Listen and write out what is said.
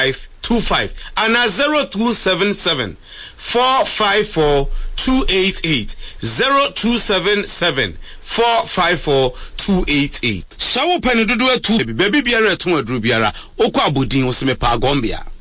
2525 and 0277 454 288 0277 454 288. Sawo pen dodo atu baby biara to aduru biara okwa abodin wo se me pa gombia.